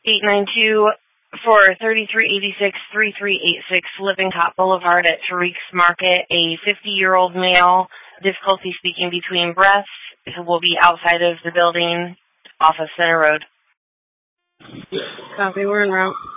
892 for 3386-3386 Lippincott Boulevard at Tariq's Market, a 50-year-old male, difficulty speaking between breaths, who will be outside of the building off of Center Road. Copy, we're en route.